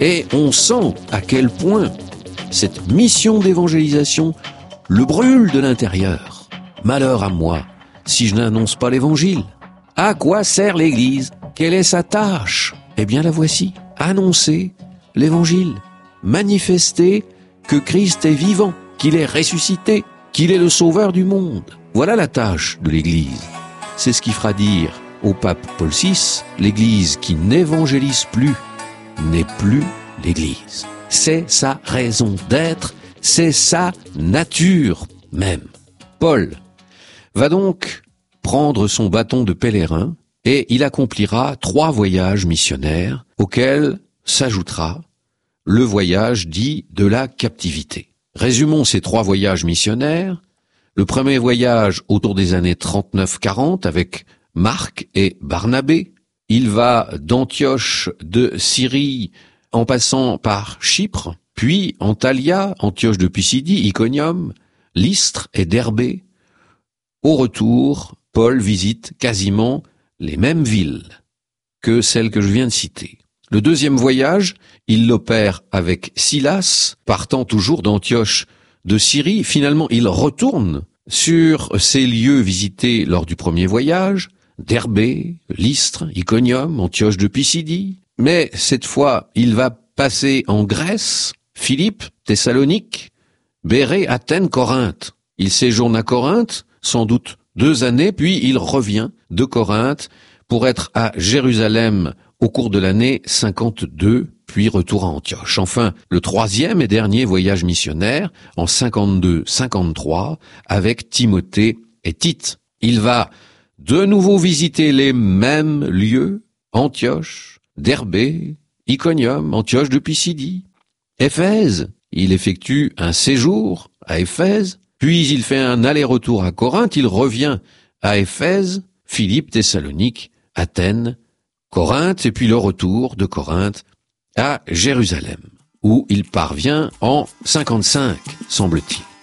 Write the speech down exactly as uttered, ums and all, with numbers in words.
Et on sent à quel point cette mission d'évangélisation le brûle de l'intérieur. Malheur à moi, si je n'annonce pas l'évangile. À quoi sert l'Église? Quelle est sa tâche? Eh bien la voici, annoncer l'évangile, manifester que Christ est vivant, qu'il est ressuscité, qu'il est le sauveur du monde. Voilà la tâche de l'Église. C'est ce qui fera dire au pape Paul six, l'Église qui n'évangélise plus n'est plus l'Église. C'est sa raison d'être, c'est sa nature même. Paul va donc prendre son bâton de pèlerin et il accomplira trois voyages missionnaires auxquels s'ajoutera le voyage dit de la captivité. Résumons ces trois voyages missionnaires. Le premier voyage autour des années trente-neuf quarante avec Marc et Barnabé. Il va d'Antioche de Syrie en passant par Chypre, puis Antalya, Antioche de Pisidie, Iconium, Lystre et Derbé. Au retour, Paul visite quasiment les mêmes villes que celles que je viens de citer. Le deuxième voyage, il l'opère avec Silas, partant toujours d'Antioche de Syrie. Finalement, il retourne sur ces lieux visités lors du premier voyage, Derbé, Lystre, Iconium, Antioche de Pisidie. Mais cette fois, il va passer en Grèce, Philippe, Thessalonique, Bérée, Athènes, Corinthe. Il séjourne à Corinthe, sans doute deux années, puis il revient de Corinthe pour être à Jérusalem au cours de l'année cinquante-deux, puis retour à Antioche. Enfin, le troisième et dernier voyage missionnaire, en cinquante-deux cinquante-trois, avec Timothée et Tite. Il va de nouveau visiter les mêmes lieux, Antioche, Derbé, Iconium, Antioche de Pisidie, Éphèse. Il effectue un séjour à Éphèse, puis il fait un aller-retour à Corinthe, il revient à Éphèse, Philippe, Thessalonique, Athènes, Corinthe, et puis le retour de Corinthe à Jérusalem, où il parvient en cinquante-cinq, semble-t-il.